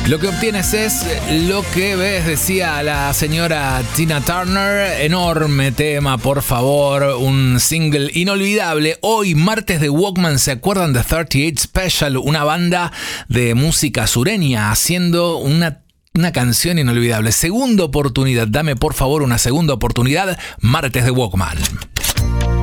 Lo que obtienes es lo que ves, decía la señora Tina Turner. Enorme tema, por favor. Un single inolvidable. Hoy, martes de Walkman, ¿se acuerdan de 38 Special? Una banda de música sureña haciendo una canción inolvidable. Segunda oportunidad. Dame, por favor, una segunda oportunidad. Martes de Walkman.